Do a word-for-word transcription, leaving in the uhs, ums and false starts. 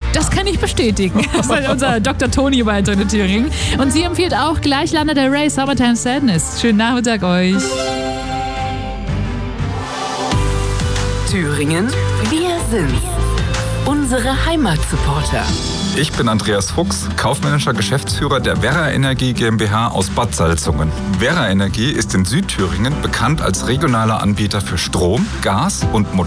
Das kann ich bestätigen. Das ist unser Doktor Toni bei Antenne Thüringen. Und sie empfiehlt auch gleich Lana Del Rey, Summertime Sadness. Schönen Nachmittag euch. Thüringen, wir sind's. Unsere Heimatsupporter. Ich bin Andreas Fuchs, kaufmännischer Geschäftsführer der Werra Energie GmbH aus Bad Salzungen. Werra Energie ist in Südthüringen bekannt als regionaler Anbieter für Strom, Gas und Motoren.